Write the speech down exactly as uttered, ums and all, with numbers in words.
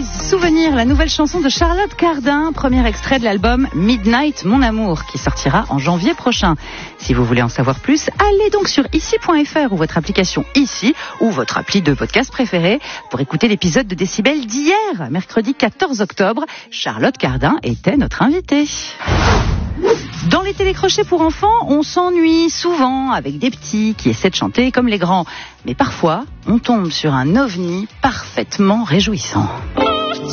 Souvenir, la nouvelle chanson de Charlotte Cardin, premier extrait de l'album Midnight Mon Amour, qui sortira en janvier prochain. Si vous voulez en savoir plus, allez donc sur ici point f r ou votre application Ici ou votre appli de podcast préférée pour écouter l'épisode de Décibel d'hier, mercredi quatorze octobre. Charlotte Cardin était notre invitée. Dans les télécrochets pour enfants, on s'ennuie souvent avec des petits qui essaient de chanter comme les grands. Mais parfois, on tombe sur un ovni parfaitement réjouissant.